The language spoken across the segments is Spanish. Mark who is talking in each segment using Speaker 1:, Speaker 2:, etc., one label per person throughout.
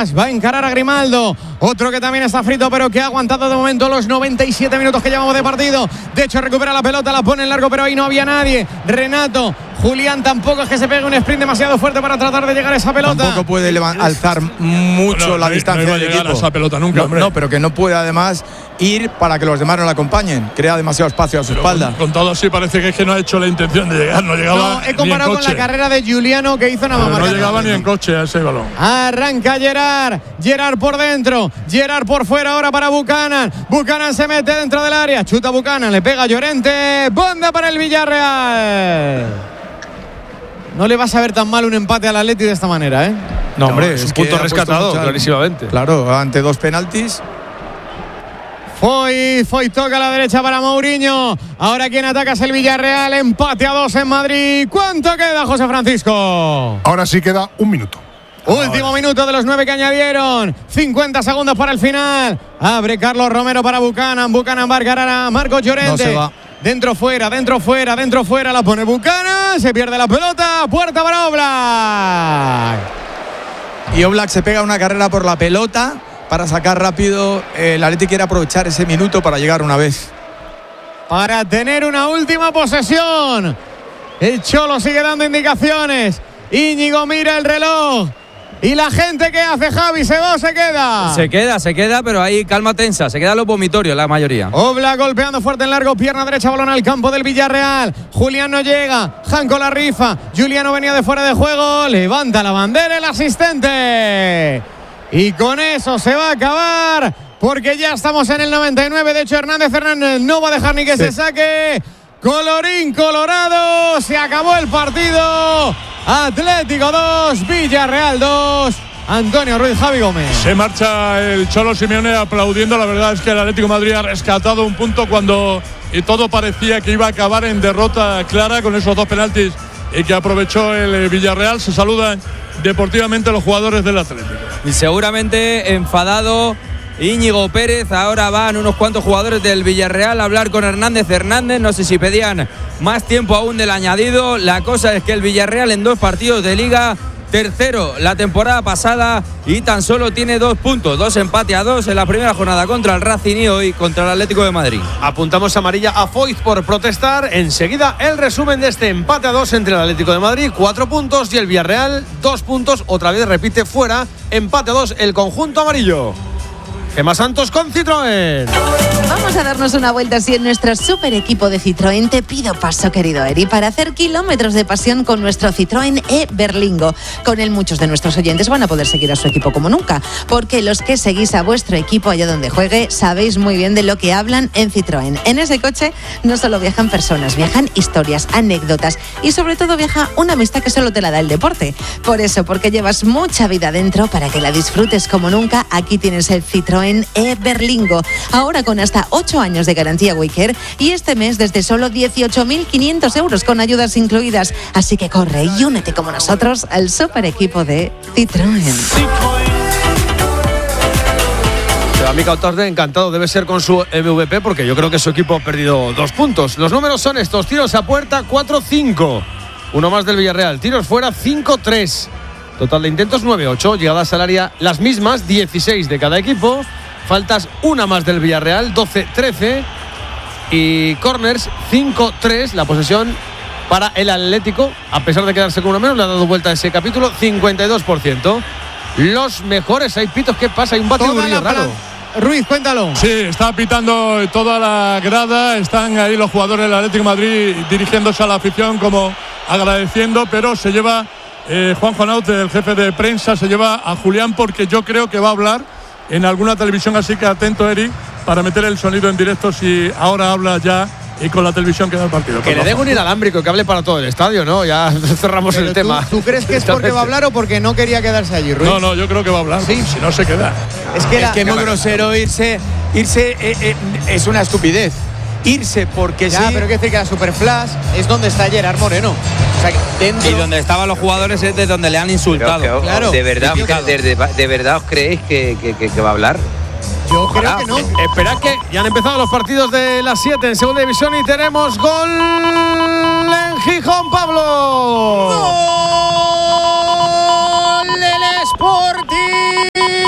Speaker 1: más. Va a encarar a Grimaldo. Otro que también está frito, pero que ha aguantado de momento los 97 minutos que llevamos de partido. De hecho, recupera la pelota, la pone en largo, pero ahí no había nadie. Renato. Julián tampoco es que se pegue un sprint demasiado fuerte para tratar de llegar a esa pelota.
Speaker 2: Tampoco puede alzar mucho la distancia
Speaker 3: no
Speaker 2: del
Speaker 3: equipo.
Speaker 2: a
Speaker 3: esa pelota nunca,
Speaker 2: no, pero que no puede además ir para que los demás no la acompañen. Crea demasiado espacio a su espalda.
Speaker 3: Con todo así parece que es que no ha hecho la intención de llegar. No llegaba.
Speaker 1: No, he comparado con la carrera de Juliano que hizo nada más.
Speaker 3: No llegaba ni en coche a ese balón.
Speaker 1: Arranca Gerard por dentro, Gerard por fuera ahora para Buchanan. Buchanan se mete dentro del área, chuta Buchanan, le pega a Llorente. Banda para el Villarreal. No le vas a ver tan mal un empate al Atleti de esta manera, ¿eh?
Speaker 4: No, hombre, es un punto rescatado, clarísimamente.
Speaker 2: Claro, ante 2 penaltis.
Speaker 1: Foy toca a la derecha para Mourinho. Ahora quien ataca es el Villarreal. Empate a 2 en Madrid. ¿Cuánto queda, José Francisco?
Speaker 5: Ahora sí queda 1 minuto.
Speaker 1: Último minuto de los 9 que añadieron. 50 segundos para el final. Abre Carlos Romero para Buchanan. Buchanan va a cargar a Marcos Llorente.
Speaker 2: No se va.
Speaker 1: Dentro, fuera. La pone Buchanan. Se pierde la pelota. Puerta para Oblak.
Speaker 2: Y Oblak se pega una carrera por la pelota para sacar rápido. El Atleti quiere aprovechar ese minuto para llegar una vez.
Speaker 1: Para tener una última posesión. El Cholo sigue dando indicaciones. Íñigo mira el reloj. ¿Y la gente qué hace, Javi? ¿Se va o se queda?
Speaker 4: Se queda, pero hay calma tensa. Se quedan los vomitorios, la mayoría.
Speaker 1: Oblak golpeando fuerte en largo, pierna derecha, balón al campo del Villarreal. Julián no llega, Janko la rifa. Juliano venía de fuera de juego, levanta la bandera el asistente. Y con eso se va a acabar, porque ya estamos en el 99. De hecho, Hernández no va a dejar ni que se saque. Colorín colorado, se acabó el partido. Atlético 2, Villarreal 2. Antonio Ruiz, Javi Gómez.
Speaker 3: Se marcha el Cholo Simeone aplaudiendo. La verdad es que el Atlético de Madrid ha rescatado un punto cuando todo parecía que iba a acabar en derrota clara con esos 2 penaltis y que aprovechó el Villarreal. Se saludan deportivamente los jugadores del Atlético.
Speaker 4: Y seguramente enfadado Íñigo Pérez. Ahora van unos cuantos jugadores del Villarreal a hablar con Hernández. No sé si pedían más tiempo aún del añadido. La cosa es que el Villarreal en 2 partidos de Liga, tercero la temporada pasada y tan solo tiene 2 puntos, 2 empates a 2 en la primera jornada contra el Racing y hoy contra el Atlético de Madrid.
Speaker 6: Apuntamos amarilla a Foyt por protestar. Enseguida el resumen de este empate a 2 entre el Atlético de Madrid, 4 puntos, y el Villarreal 2 puntos. Otra vez repite fuera, empate a 2 el conjunto amarillo. Gemma Santos con Citroën.
Speaker 7: Vamos a darnos una vuelta así en nuestro super equipo de Citroën. Te pido paso, querido Eri, para hacer kilómetros de pasión con nuestro Citroën e-Berlingo. Con él muchos de nuestros oyentes van a poder seguir a su equipo como nunca, porque los que seguís a vuestro equipo allá donde juegue sabéis muy bien de lo que hablan en Citroën. En ese coche no solo viajan personas, viajan historias, anécdotas y sobre todo viaja una amistad que solo te la da el deporte. Por eso, porque llevas mucha vida dentro, para que la disfrutes como nunca, aquí tienes el Citroën e-Berlingo. Ahora con hasta 8 años de garantía Waycare y este mes desde solo 18.500 euros con ayudas incluidas. Así que corre y únete como nosotros al super equipo de Citroën.
Speaker 6: Mikel Oersted encantado debe ser con su MVP, porque yo creo que su equipo ha perdido 2 puntos. Los números son estos: tiros a puerta 4-5, uno más del Villarreal; tiros fuera 5-3, total de intentos 9-8, llegadas al área las mismas 16 de cada equipo, faltas una más del Villarreal 12-13 y corners 5-3. La posesión para el Atlético, a pesar de quedarse con uno menos, le ha dado vuelta a ese capítulo, 52%. Los mejores, hay pitos, ¿qué pasa? Hay un batiburrillo raro.
Speaker 1: Ruiz, cuéntalo.
Speaker 3: Sí, está pitando toda la grada. Están ahí los jugadores del Atlético de Madrid dirigiéndose a la afición como agradeciendo, pero se lleva Juan Jonaut, el jefe de prensa, se lleva a Julián, porque yo creo que va a hablar en alguna televisión, así que atento, Eric, para meter el sonido en directo si ahora habla ya y con la televisión que da el partido.
Speaker 6: Que le den un inalámbrico que hable para todo el estadio, ¿no? Ya cerramos el tema.
Speaker 1: ¿Tú crees que es porque va a hablar o porque no quería quedarse allí, Ruiz?
Speaker 3: No, yo creo que va a hablar. Sí, si no se queda.
Speaker 2: Es que es muy grosero irse es una estupidez. Irse porque
Speaker 1: ya,
Speaker 2: sí.
Speaker 1: Pero hay que decir que la Superflash es donde está Gerard Moreno. O sea, dentro...
Speaker 4: Y donde estaban los jugadores es de donde le han insultado.
Speaker 8: Pero,
Speaker 1: claro.
Speaker 8: ¿De verdad os creéis que va a hablar?
Speaker 1: Yo creo que no.
Speaker 6: Esperad, que ya han empezado los partidos de las 7 en segunda división y tenemos gol en Gijón, Pablo.
Speaker 1: ¡Gol del Sporting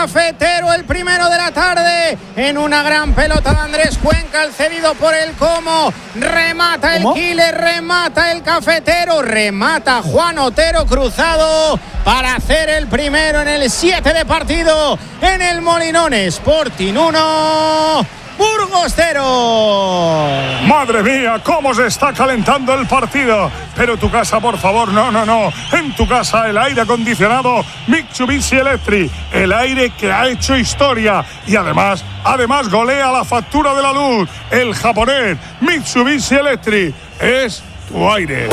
Speaker 5: Cafetero, el primero de la tarde, en una gran pelota de Andrés Cuenca, el cedido por el Como, remata el Killer, remata el Cafetero, remata Juan Otero cruzado para hacer el primero en el 7 de partido en el Molinón. Sporting 1, Burgos 0.
Speaker 9: Madre mía, cómo se está calentando el partido. Pero tu casa, por favor, no. En tu casa el aire acondicionado Mitsubishi Electric, el aire que ha hecho historia y además golea la factura de la luz. El japonés Mitsubishi Electric es tu aire.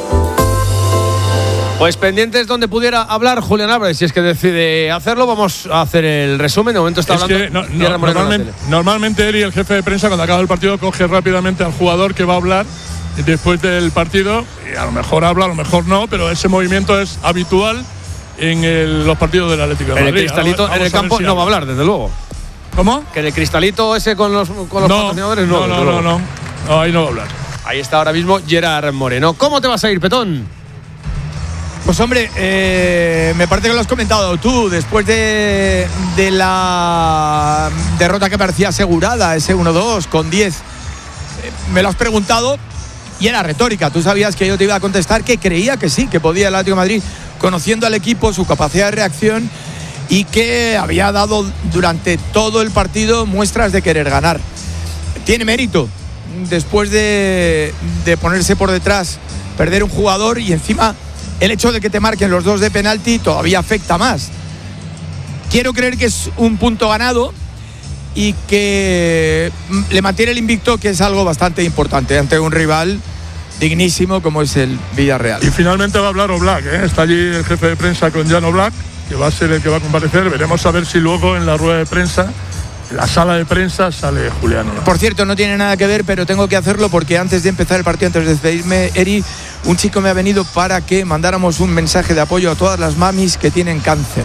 Speaker 6: Pues pendientes donde pudiera hablar Julián Álvarez, si es que decide hacerlo. Vamos a hacer el resumen. De momento está hablando.
Speaker 3: Normalmente él y el jefe de prensa, cuando acaba el partido, coge rápidamente al jugador que va a hablar después del partido. Y a lo mejor habla, a lo mejor no, pero ese movimiento es habitual en los partidos del Atlético de Madrid.
Speaker 6: En el cristalito, en el campo, no va a hablar, desde luego.
Speaker 3: ¿Cómo?
Speaker 6: Que en el cristalito ese con los patrocinadores no.
Speaker 3: No, ahí no va a hablar.
Speaker 6: Ahí está ahora mismo Gerard Moreno. ¿Cómo te vas a ir, Petón?
Speaker 2: Pues hombre, me parece que lo has comentado tú, después de la derrota que parecía asegurada, ese 1-2 con 10, me lo has preguntado y era retórica. Tú sabías que yo te iba a contestar que creía que sí, que podía el Atlético de Madrid, conociendo al equipo, su capacidad de reacción y que había dado durante todo el partido muestras de querer ganar. Tiene mérito, después de ponerse por detrás, perder un jugador y encima el hecho de que te marquen los 2 de penalti todavía afecta más. Quiero creer que es un punto ganado y que le mantiene el invicto, que es algo bastante importante ante un rival dignísimo como es el Villarreal.
Speaker 3: Y finalmente va a hablar Oblak, ¿eh? Está allí el jefe de prensa con Jan Oblak, que va a ser el que va a comparecer. Veremos a ver si luego en la rueda de prensa, en la sala de prensa, sale Julián.
Speaker 2: Por cierto, no tiene nada que ver, pero tengo que hacerlo porque antes de empezar el partido, antes de despedirme, Eri, un chico me ha venido para que mandáramos un mensaje de apoyo a todas las mamis que tienen cáncer.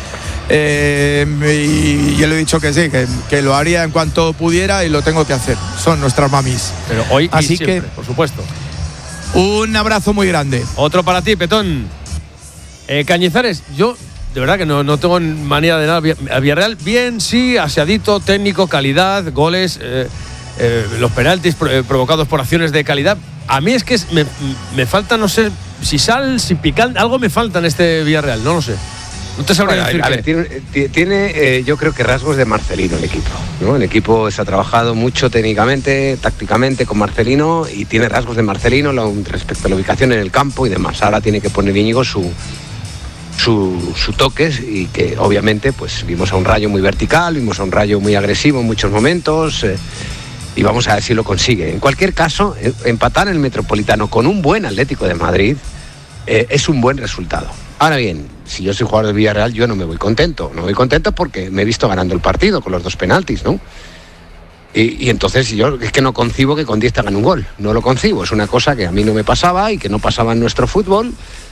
Speaker 2: Y yo le he dicho que sí, que lo haría en cuanto pudiera y lo tengo que hacer. Son nuestras mamis.
Speaker 6: Pero hoy
Speaker 2: así
Speaker 6: y siempre,
Speaker 2: que,
Speaker 6: por supuesto.
Speaker 2: Un abrazo muy grande.
Speaker 6: Otro para ti, Petón. Cañizares, yo de verdad que no tengo manía de nada. A Villarreal, bien, sí, aseadito, técnico, calidad, goles, los penaltis provocados por acciones de calidad. A mí es que me falta, no sé, si sal, si picante, algo me falta en este Villarreal, no lo sé. No te sabré decir
Speaker 8: a ver, tiene yo creo que rasgos de Marcelino el equipo, ¿no? El equipo se ha trabajado mucho técnicamente, tácticamente con Marcelino y tiene rasgos de Marcelino respecto a la ubicación en el campo y demás. Ahora tiene que poner Íñigo su toque y que obviamente pues vimos a un Rayo muy vertical, vimos a un Rayo muy agresivo en muchos momentos y vamos a ver si lo consigue. En cualquier caso, empatar en el Metropolitano con un buen Atlético de Madrid es un buen resultado. Ahora bien, si yo soy jugador del Villarreal, yo no me voy contento. No me voy contento porque me he visto ganando el partido con los 2 penaltis, ¿no? Y entonces yo es que no concibo que con 10 te hagan un gol. No lo concibo. Es una cosa que a mí no me pasaba y que no pasaba en nuestro fútbol.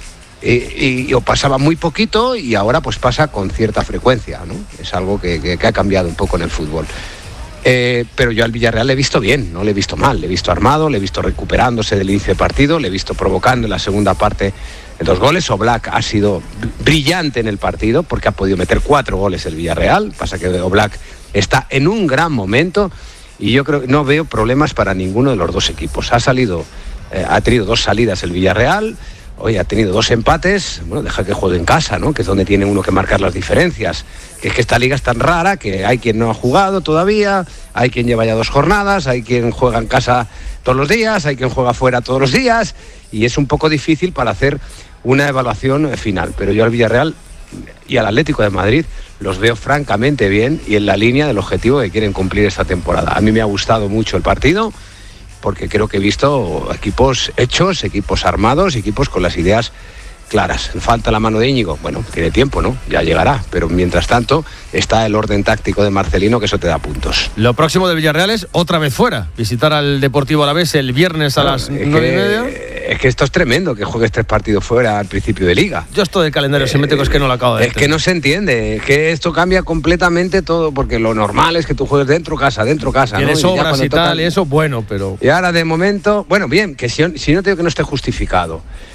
Speaker 8: O pasaba muy poquito y ahora pues pasa con cierta frecuencia, ¿no? Es algo que ha cambiado un poco en el fútbol. Pero yo al Villarreal le he visto bien, no le he visto mal, le he visto armado, le he visto recuperándose del inicio de partido, le he visto provocando en la segunda parte 2 goles. Oblak ha sido brillante en el partido porque ha podido meter 4 goles el Villarreal. Pasa que Oblak está en un gran momento y yo creo que no veo problemas para ninguno de los 2 equipos. Ha tenido 2 salidas el Villarreal. Hoy ha tenido 2 empates, bueno, deja que juegue en casa, ¿no? Que es donde tiene uno que marcar las diferencias. Que es que esta liga es tan rara que hay quien no ha jugado todavía, hay quien lleva ya 2 jornadas, hay quien juega en casa todos los días, hay quien juega fuera todos los días y es un poco difícil para hacer una evaluación final. Pero yo al Villarreal y al Atlético de Madrid los veo francamente bien y en la línea del objetivo que quieren cumplir esta temporada. A mí me ha gustado mucho el partido, porque creo que he visto equipos hechos, equipos armados, equipos con las ideas claras. Falta la mano de Íñigo, bueno, tiene tiempo, ¿no? Ya llegará, pero mientras tanto está el orden táctico de Marcelino, que eso te da puntos.
Speaker 6: Lo próximo de Villarreal es otra vez fuera, visitar al Deportivo Alavés el viernes a las 9:30.
Speaker 8: Es que esto es tremendo, que juegues 3 partidos fuera al principio de liga.
Speaker 6: Yo esto del calendario simétrico es que no lo acabo de
Speaker 8: entender. Es que no se entiende, es que esto cambia completamente todo, porque lo normal es que tú juegues dentro casa,
Speaker 6: tienes
Speaker 8: ¿no?
Speaker 6: obras y tal, y eso, bueno, pero...
Speaker 8: Y ahora de momento, bueno, bien, que si no te digo que no esté justificado,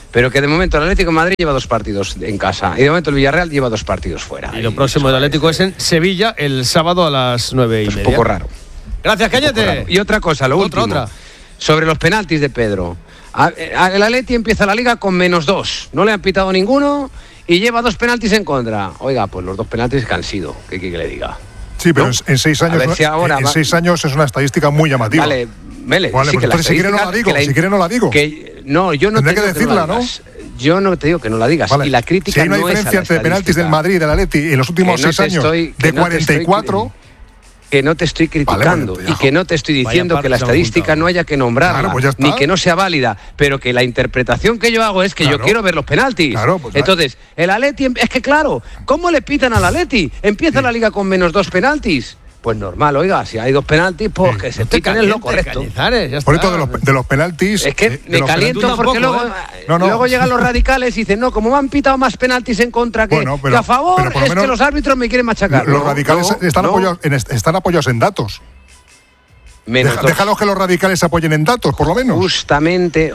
Speaker 8: pero que de momento el Atlético de Madrid lleva 2 partidos en casa y de momento el Villarreal lleva 2 partidos fuera.
Speaker 6: Y lo próximo del Atlético es en Sevilla el sábado a las 9:30.
Speaker 8: Es un poco raro.
Speaker 6: Gracias, Cañete.
Speaker 8: Y otra cosa, lo último. Sobre los penaltis de Pedro. El Atleti empieza la Liga con -2. No le han pitado ninguno y lleva 2 penaltis en contra. Oiga, pues los 2 penaltis que han sido. ¿Qué quiere que le diga?
Speaker 9: Sí, pero ¿no? en 6 años, en 6 años es una estadística muy llamativa.
Speaker 8: Vale, Mele.
Speaker 9: Vale,
Speaker 8: sí,
Speaker 9: pues entonces si quiere no la digo. Si quiere no la digo.
Speaker 8: No, yo no
Speaker 9: tendré que decirla, ¿no?
Speaker 8: Yo no te digo que no la digas.
Speaker 9: Vale.
Speaker 8: Y la crítica
Speaker 9: si hay una
Speaker 8: no
Speaker 9: diferencia
Speaker 8: es a la
Speaker 9: entre penaltis del Madrid y del Atleti en los últimos 6 años de 44.
Speaker 8: Que no te estoy criticando y que no te estoy diciendo que la estadística no haya que nombrarla,
Speaker 9: claro, pues
Speaker 8: ni que no sea válida, pero que la interpretación que yo hago es que yo quiero ver los penaltis.
Speaker 9: Claro, pues
Speaker 8: entonces, el Atleti, es que claro, ¿cómo le pitan al Atleti? Empieza la Liga con -2 penaltis. Pues normal, oiga, si hay 2 penaltis, pues que se pitan es lo correcto.
Speaker 9: Por esto de los penaltis.
Speaker 8: Es que me caliento porque luego llegan los radicales y dicen, no, como me han pitado más penaltis en contra que a favor, es que los árbitros me quieren machacar.
Speaker 9: Los radicales están apoyados en datos. Déjalos que los radicales se apoyen en datos, por lo menos.
Speaker 8: Justamente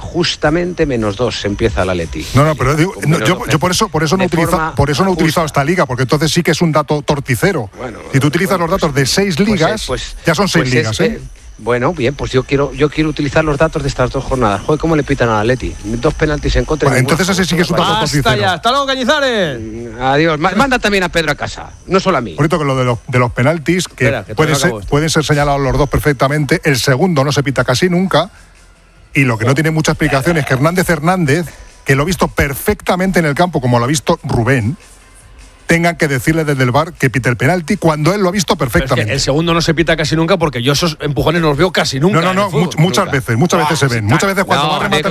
Speaker 8: -2 empieza el Atleti.
Speaker 9: No, pero digo, yo por eso no he utilizado esta liga, porque entonces sí que es un dato torticero. Bueno, si tú utilizas los datos de 6 ligas, ya son 6 ligas,
Speaker 8: Bueno, bien, pues yo quiero utilizar los datos de estas 2 jornadas. Joder, ¿cómo le pitan al Atleti? 2 penaltis en contra.
Speaker 9: Bueno, entonces ese sí que es un dato torticero.
Speaker 6: Ya. Hasta luego, Cañizares.
Speaker 8: Adiós. Manda también a Pedro a casa, no solo a mí.
Speaker 9: Por que lo de los penaltis, que pueden ser señalados los 2 perfectamente. El segundo no se pita casi nunca. Y lo que no tiene mucha explicación es que Hernández, que lo ha visto perfectamente en el campo, como lo ha visto Rubén, tengan que decirle desde el VAR que pite el penalti cuando él lo ha visto perfectamente.
Speaker 6: Es que el segundo no se pita casi nunca porque yo esos empujones no los veo casi nunca.
Speaker 9: No, muchas veces se ven. Muchas veces cuando va a rematar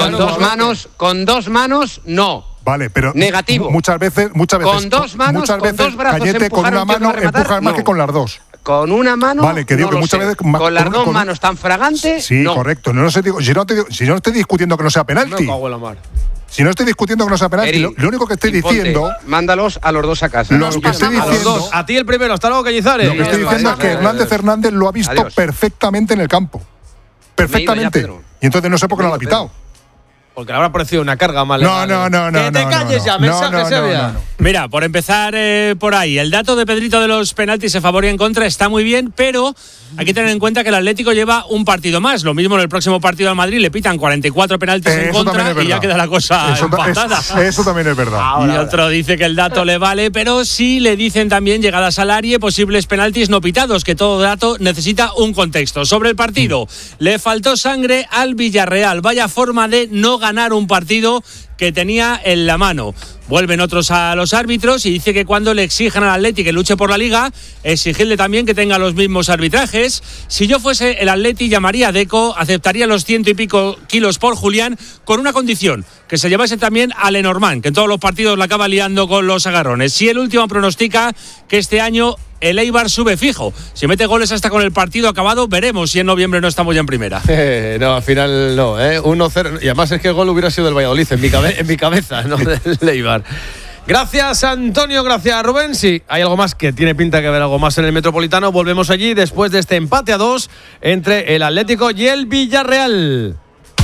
Speaker 8: con dos manos, no.
Speaker 9: Vale, pero
Speaker 8: negativo.
Speaker 9: Muchas veces
Speaker 8: con 2 manos, con 2 brazos,
Speaker 9: Cañete con una mano empuja más que con las 2.
Speaker 8: Con una mano.
Speaker 9: Vale, que digo que muchas veces
Speaker 8: con las 2 manos tan fragantes.
Speaker 9: Sí, correcto. Si no estoy discutiendo que no sea penalti. Si no estoy discutiendo que no sea penalti, lo único que estoy diciendo.
Speaker 8: Mándalos a los 2 a casa.
Speaker 9: Lo que estoy diciendo.
Speaker 6: A ti el primero, hasta luego, Cañizares.
Speaker 9: Lo que estoy diciendo es que Hernández lo ha visto perfectamente en el campo. Perfectamente. Y entonces no sé por qué no lo ha pitado.
Speaker 6: Porque le habrá parecido una carga mal.
Speaker 9: No.
Speaker 6: Que te calles ya, mensaje Sevilla.
Speaker 10: Mira, por empezar por ahí, el dato de Pedrito de los penaltis a favor y en contra está muy bien, pero hay que tener en cuenta que el Atlético lleva un partido más. Lo mismo en el próximo partido al Madrid le pitan 44 penaltis en contra y ya queda la cosa empatada.
Speaker 9: Eso también es verdad.
Speaker 10: Y otro dice que el dato le vale, pero sí le dicen también llegadas al área, posibles penaltis no pitados, que todo dato necesita un contexto. Sobre el partido, le faltó sangre al Villarreal. Vaya forma de no ganar un partido que tenía en la mano. Vuelven otros a los árbitros y dice que cuando le exijan al Atleti que luche por la Liga, exigirle también que tenga los mismos arbitrajes. Si yo fuese el Atleti, llamaría a Deco, aceptaría los 100 y pico kilos por Julián, con una condición, que se llevase también a Lenormand, que en todos los partidos la acaba liando con los agarrones. Si el último pronostica que este año el Eibar sube fijo. Si mete goles hasta con el partido acabado, veremos si en noviembre no estamos ya en primera.
Speaker 6: No, al final no, 1-0. Y además es que el gol hubiera sido del Valladolid en mi cabeza, no del Eibar. Gracias, Antonio, gracias, Rubén. Sí, hay algo más que tiene pinta que haber algo más en el Metropolitano. Volvemos allí después de este empate a 2 entre el Atlético y el Villarreal.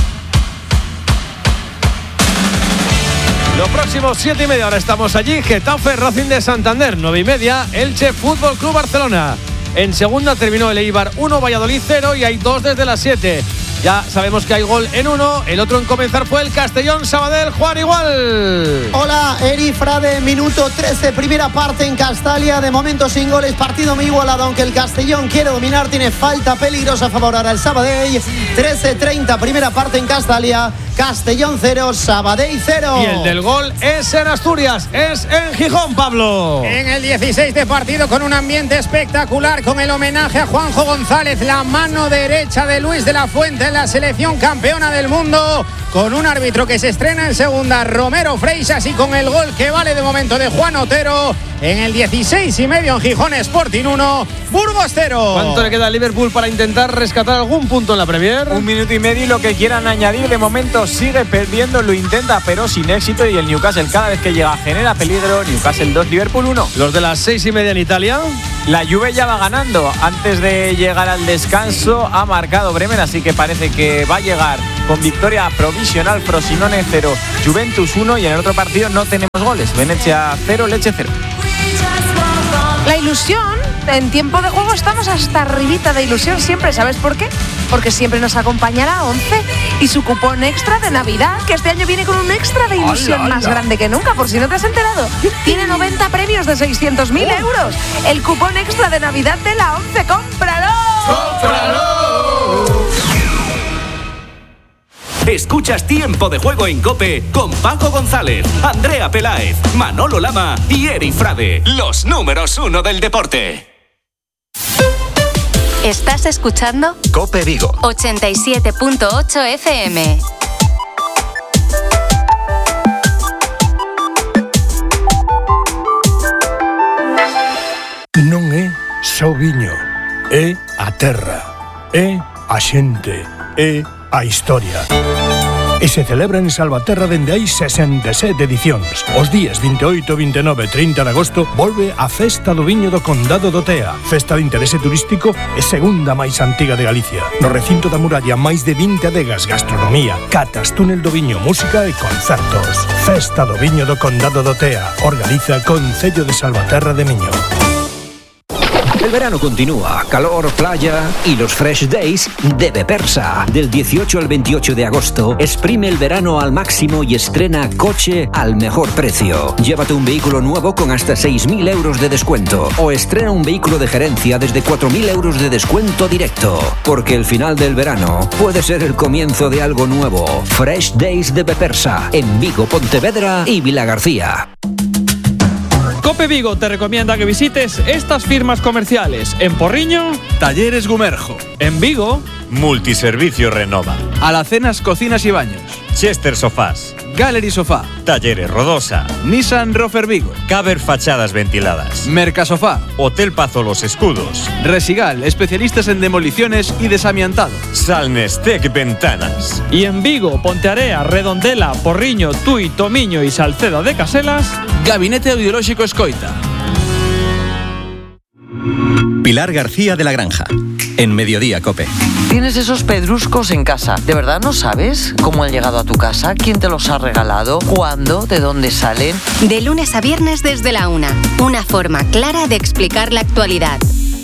Speaker 6: Los próximos 7:30, ahora estamos allí. Getafe, Racing de Santander, 9:30, Elche Fútbol Club Barcelona. En segunda terminó el Eibar 1, Valladolid 0 y hay 2 desde las 7. Ya sabemos que hay gol en uno, el otro en comenzar fue el Castellón Sabadell. Juan, igual.
Speaker 11: Hola, Eri Frade, minuto 13, primera parte en Castalia, de momento sin goles, partido muy igualado, aunque el Castellón quiere dominar, tiene falta peligrosa a favor ahora el Sabadell. 13:30, primera parte en Castalia, Castellón 0, Sabadell 0.
Speaker 6: Y el del gol es en Asturias, es en Gijón, Pablo.
Speaker 5: En el 16 de partido, con un ambiente espectacular, con el homenaje a Juanjo González, la mano derecha de Luis de la Fuente en la selección campeona del mundo, con un árbitro que se estrena en segunda, Romero Freixas, y con el gol que vale de momento de Juan Otero en el 16:30 en Gijón, Sporting 1, Burgos 0.
Speaker 6: ¿Cuánto le queda a Liverpool para intentar rescatar algún punto en la Premier?
Speaker 12: 1 minuto y medio y lo que quieran añadir. De momento sigue perdiendo, lo intenta pero sin éxito, y el Newcastle cada vez que llega genera peligro. Newcastle 2, Liverpool 1.
Speaker 6: Los de las 6:30 en Italia.
Speaker 12: La Juve ya va ganando. Antes de llegar al descanso ha marcado Bremen, así que parece que va a llegar con victoria provisional. Frosinone 0, Juventus 1 y en el otro partido no tenemos goles. Venecia 0, Lecce 0.
Speaker 13: La ilusión, en tiempo de juego estamos hasta arribita de ilusión siempre. ¿Sabes por qué? Porque siempre nos acompaña la 11 y su cupón extra de Navidad, que este año viene con un extra de ilusión más grande que nunca, por si no te has enterado. Tiene 90 premios de 600.000 euros. El cupón extra de Navidad de la 11. ¡Cómpralo!
Speaker 14: ¡Cómpralo! Escuchas Tiempo de Juego en COPE con Paco González, Andrea Peláez, Manolo Lama y Eri Frade, los números 1 del deporte.
Speaker 15: ¿Estás escuchando?
Speaker 14: COPE Vigo
Speaker 15: 87.8 FM.
Speaker 16: Non é só viño, é a terra, é a xente, é a historia. E se celebra en Salvaterra dende hai 67 edicións. Os días 28, 29 e 30 de agosto volve a Festa do Viño do Condado do Tea. Festa de interese turístico e segunda máis antiga de Galicia. No recinto da muralla, máis de 20 adegas, gastronomía, catas, túnel do viño, música e concertos. Festa do Viño do Condado do Tea. Organiza Concello de Salvaterra de Miño.
Speaker 17: El verano continúa, calor, playa y los Fresh Days de Bepersa. Del 18 al 28 de agosto, exprime el verano al máximo y estrena coche al mejor precio. Llévate un vehículo nuevo con hasta 6.000 euros de descuento o estrena un vehículo de gerencia desde 4.000 euros de descuento directo. Porque el final del verano puede ser el comienzo de algo nuevo. Fresh Days de Bepersa, en Vigo, Pontevedra y Vilagarcía.
Speaker 18: Cope Vigo te recomienda que visites estas firmas comerciales. En Porriño,
Speaker 19: Talleres Gumerjo.
Speaker 18: En Vigo,
Speaker 19: Multiservicio Renova.
Speaker 18: Alacenas Cocinas y Baños.
Speaker 19: Chester Sofás.
Speaker 18: Gallery Sofá.
Speaker 19: Talleres Rodosa.
Speaker 18: Nissan Rofer Vigo.
Speaker 19: Caber Fachadas Ventiladas.
Speaker 18: Mercasofá.
Speaker 19: Hotel Pazo Los Escudos.
Speaker 18: Resigal, especialistas en demoliciones y desamiantado.
Speaker 19: Salnestec Ventanas.
Speaker 18: Y en Vigo, Pontearea, Redondela, Porriño, Tui, Tomiño y Salceda de Caselas, Gabinete Audiolóxico Escoita.
Speaker 20: Pilar García de la Granja, en Mediodía COPE.
Speaker 21: Tienes esos pedruscos en casa. ¿De verdad no sabes cómo han llegado a tu casa? ¿Quién te los ha regalado? ¿Cuándo? ¿De dónde salen?
Speaker 15: De lunes a viernes desde la 1. Una forma clara de explicar la actualidad.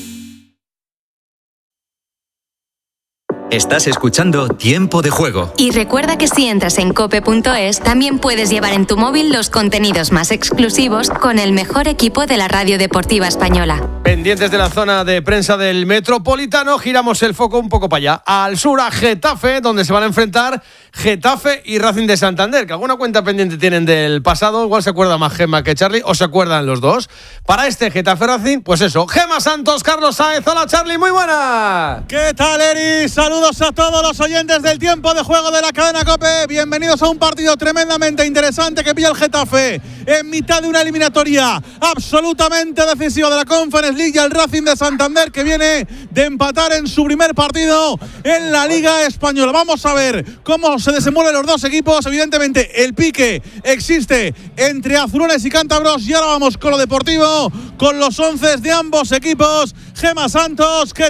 Speaker 20: Estás escuchando Tiempo de Juego.
Speaker 15: Y recuerda que si entras en cope.es, también puedes llevar en tu móvil los contenidos más exclusivos con el mejor equipo de la radio deportiva española.
Speaker 6: Pendientes de la zona de prensa del Metropolitano, giramos el foco un poco para allá, al sur, a Getafe, donde se van a enfrentar Getafe y Racing de Santander, que alguna cuenta pendiente tienen del pasado. Igual se acuerda más Gemma que Charlie, o se acuerdan los dos. Para este Getafe Racing, pues eso, Gemma Santos, Carlos Sáez. Hola Charlie, muy buena.
Speaker 22: ¿Qué tal, Eri? Saludos a todos los oyentes del Tiempo de Juego de la cadena COPE. Bienvenidos a un partido tremendamente interesante que pilla el Getafe en mitad de una eliminatoria absolutamente decisiva de la Conference League, y el Racing de Santander, que viene de empatar en su primer partido en la Liga Española. Vamos a ver cómo se desenvuelven los dos equipos. Evidentemente el pique existe entre azulones y cántabros, y ahora vamos con lo deportivo, con los 11 de ambos equipos. Gemma Santos, ¿qué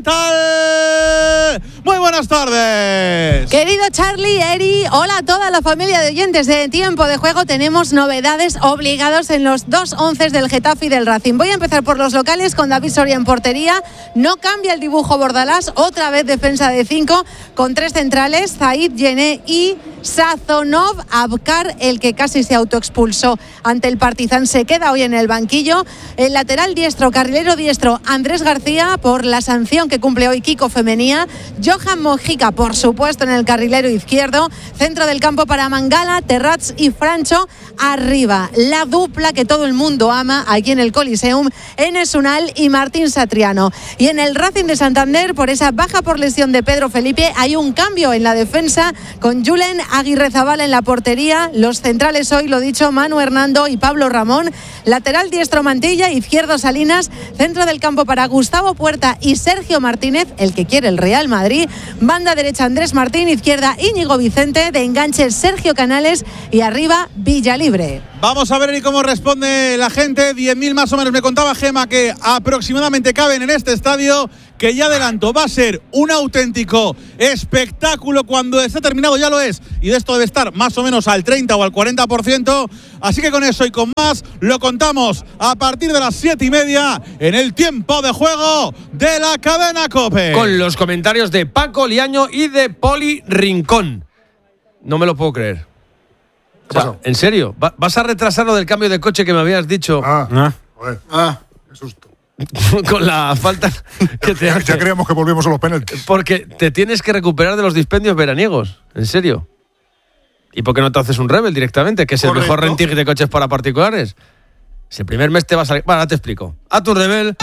Speaker 22: tal? Muy buenas tardes.
Speaker 7: Querido Charlie, Eri, hola a toda la familia de oyentes de Tiempo de Juego. Tenemos novedades obligados en los dos 11 del Getafe y del Racing. Voy a empezar por los locales con David Soria en portería. No cambia el dibujo Bordalás, otra vez defensa de 5 con 3 centrales, Zaid, Yené y Sazonov. Abkar, el que casi se autoexpulsó ante el Partizan, se queda hoy en el banquillo. El lateral diestro, carrilero diestro, Andrés García, por la sanción que cumple hoy Kiko Femenía. Johan Mojica, por supuesto, en el carrilero izquierdo. Centro del campo para Mangala, Terrats y Francho. Arriba, la dupla que todo el mundo ama aquí en el Coliseum, Enes Unal y Martín Satriano. Y en el Racing de Santander, por esa baja por lesión de Pedro Felipe, hay un cambio en la defensa con Julen Aguirrezabala en la portería. Los centrales hoy, lo dicho, Manu Hernando y Pablo Ramón. Lateral diestro Mantilla, izquierdo Salinas. Centro del campo para Gustavo Puerta y Sergio Martínez, el que quiere el Real Madrid. Banda derecha Andrés Martín, izquierda Íñigo Vicente, de enganche Sergio Canales y arriba Villalibre.
Speaker 22: Vamos a ver y cómo responde la gente. 10.000 más o menos. Me contaba Gema que aproximadamente caben en este estadio, que ya adelanto, va a ser un auténtico espectáculo cuando esté terminado, ya lo es, y de esto debe estar más o menos al 30 o al 40%, así que con eso y con más lo contamos a partir de las 7:30 en el tiempo de juego de la cadena COPE.
Speaker 6: Con los comentarios de Paco Liaño y de Poli Rincón. No me lo puedo creer. O sea, ¿en serio? ¿Vas a retrasar lo del cambio de coche que me habías dicho?
Speaker 9: Qué susto.
Speaker 6: Con la falta que te hace.
Speaker 9: Ya creíamos que volvíamos a los penaltis.
Speaker 6: Porque te tienes que recuperar de los dispendios veraniegos. ¿En serio? ¿Y por qué no te haces un Rebel directamente? Que es el mejor renting de coches para particulares. Si el primer mes te va a salir... Bueno, ahora te explico. A tu Rebel.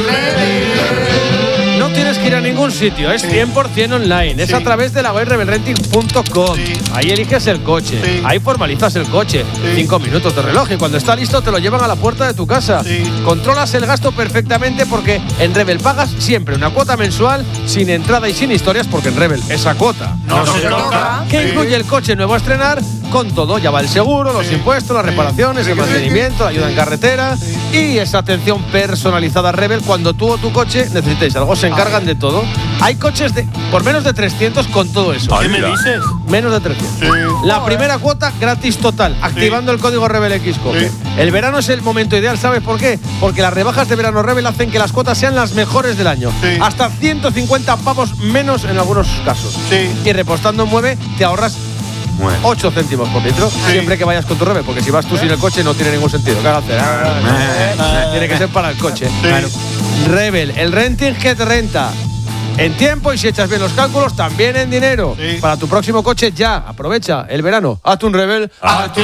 Speaker 6: No tienes que ir a ningún sitio, es 100% online. Es a través de la web rebelrenting.com. Ahí eliges el coche, ahí formalizas el coche. 5 minutos de reloj y cuando está listo te lo llevan a la puerta de tu casa. Controlas el gasto perfectamente porque en Rebel pagas siempre una cuota mensual sin entrada y sin historias, porque en Rebel esa cuota no se toca. Que incluye el coche nuevo a estrenar con todo. Ya va el seguro, los impuestos, las reparaciones, el mantenimiento, la ayuda en carretera y esa atención personalizada Rebel cuando tú o tu coche necesitéis algo. Se encargan de todo. Hay coches por menos de 300 con todo eso.
Speaker 9: ¿Qué me dices?
Speaker 6: Menos de 300. La primera cuota gratis total, activando el código RebelXCOPE. El verano es el momento ideal, ¿sabes por qué? Porque las rebajas de verano Rebel hacen que las cuotas sean las mejores del año. Hasta 150 pavos menos en algunos casos. Y repostando en Mueve te ahorras 8 céntimos por litro siempre que vayas con tu Rebel, porque si vas tú sin el coche no tiene ningún sentido. Cágate. Tiene que ser para el coche. Claro. Rebel, el renting que te renta en tiempo y si echas bien los cálculos también en dinero. Para tu próximo coche ya, aprovecha el verano. Hazte un Rebel. Hazte un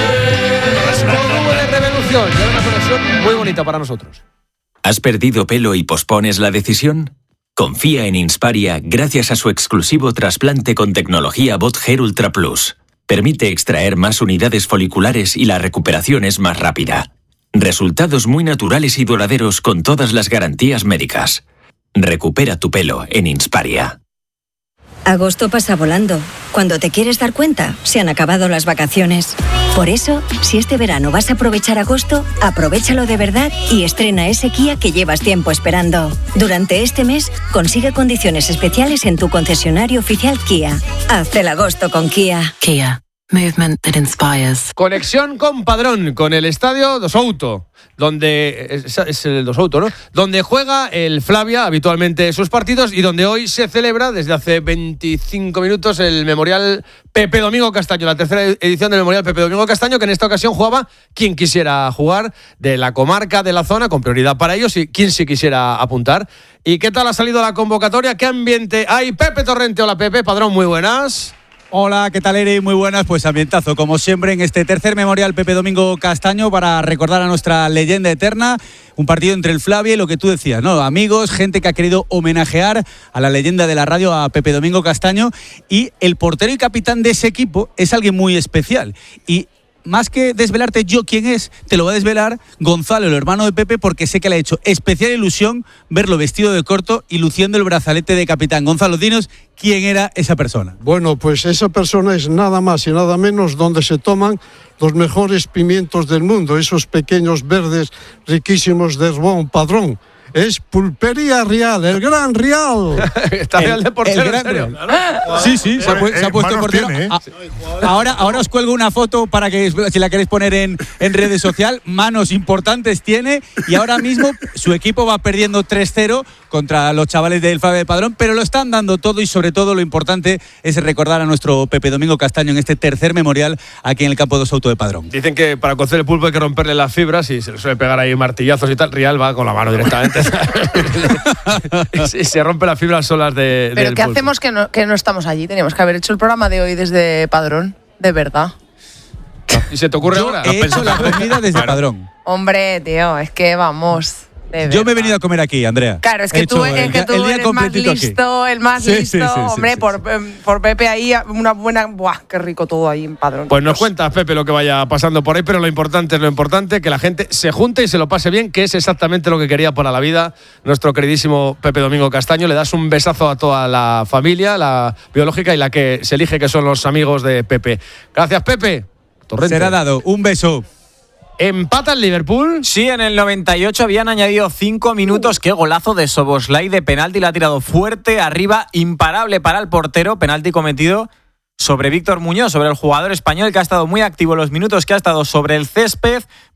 Speaker 6: Rebel. De revolución. Y una conexión muy bonita para nosotros.
Speaker 1: ¿Has perdido pelo y pospones la decisión? Confía en Insparia gracias a su exclusivo trasplante con tecnología Bot Hair Ultra Plus. Permite extraer más unidades foliculares y la recuperación es más rápida. Resultados muy naturales y duraderos con todas las garantías médicas. Recupera tu pelo en Insparia.
Speaker 4: Agosto pasa volando. Cuando te quieres dar cuenta, se han acabado las vacaciones. Por eso, si este verano vas a aprovechar agosto, aprovéchalo de verdad y estrena ese Kia que llevas tiempo esperando. Durante este mes, consigue condiciones especiales en tu concesionario oficial Kia. Haz el agosto con Kia.
Speaker 23: Kia. Movement that inspires.
Speaker 6: Conexión con Padrón, con el estadio do Souto, donde es el do Souto, ¿no? Donde juega el Flavia habitualmente sus partidos y donde hoy se celebra desde hace 25 minutos el Memorial Pepe Domingo Castaño, la tercera edición del Memorial Pepe Domingo Castaño, que en esta ocasión jugaba quien quisiera jugar de la comarca, de la zona, con prioridad para ellos y quien sí quisiera apuntar. ¿Y qué tal ha salido la convocatoria? ¿Qué ambiente hay? Pepe Torrente, hola Pepe, Padrón, muy buenas.
Speaker 24: Hola, ¿qué tal, Eri? Muy buenas, pues ambientazo, como siempre, en este tercer Memorial Pepe Domingo Castaño para recordar a nuestra leyenda eterna, un partido entre el Flavia y lo que tú decías, ¿no? Amigos, gente que ha querido homenajear a la leyenda de la radio, a Pepe Domingo Castaño, y el portero y capitán de ese equipo es alguien muy especial. Y más que desvelarte yo quién es, te lo va a desvelar Gonzalo, el hermano de Pepe, porque sé que le ha hecho especial ilusión verlo vestido de corto y luciendo el brazalete de capitán. Gonzalo, dinos quién era esa persona.
Speaker 25: Bueno, pues esa persona es nada más y nada menos donde se toman los mejores pimientos del mundo, esos pequeños verdes riquísimos de Herbón Padrón. Es Pulpería Rial, el Gran Rial.
Speaker 6: Está Real de portero,
Speaker 24: el Gran
Speaker 6: ¿en serio?
Speaker 24: Real. Sí, se ha puesto portero.
Speaker 9: Tiene,
Speaker 24: Ahora os cuelgo una foto para que, si la queréis poner en redes sociales, manos importantes tiene y ahora mismo su equipo va perdiendo 3-0 contra los chavales del Flavia de Padrón, pero lo están dando todo y sobre todo lo importante es recordar a nuestro Pepe Domingo Castaño en este tercer memorial aquí en el campo de Souto de Padrón.
Speaker 6: Dicen que para cocer el pulpo hay que romperle las fibras y se le suele pegar ahí martillazos y tal. Rial va con la mano directamente. Se rompe las fibras solas de.
Speaker 13: Pero ¿qué hacemos que no estamos allí? Teníamos que haber hecho el programa de hoy desde Padrón, de verdad.
Speaker 6: ¿Y se te ocurre ahora?
Speaker 24: He hecho la comida desde Padrón.
Speaker 13: Hombre, tío, es que vamos.
Speaker 24: Yo me he venido a comer aquí, Andrea.
Speaker 13: Claro, es que tú eres más listo, el más listo. Hombre, por Pepe ahí, una buena. ¡Buah! Qué rico todo ahí en Padrón.
Speaker 6: Pues nos cuentas, Pepe, lo que vaya pasando por ahí, pero lo importante es lo importante, que la gente se junte y se lo pase bien, que es exactamente lo que quería para la vida nuestro queridísimo Pepe Domingo Castaño. Le das un besazo a toda la familia, la biológica y la que se elige, que son los amigos de Pepe. Gracias, Pepe.
Speaker 24: Torrente. Será dado. Un beso.
Speaker 6: ¿Empata el Liverpool?
Speaker 12: Sí, en el 98 habían añadido 5 minutos. Qué golazo de Szoboszlai de penalti. La ha tirado fuerte, arriba, imparable para el portero. Penalti cometido sobre Víctor Muñoz, sobre el jugador español que ha estado muy activo los minutos que ha estado sobre el césped.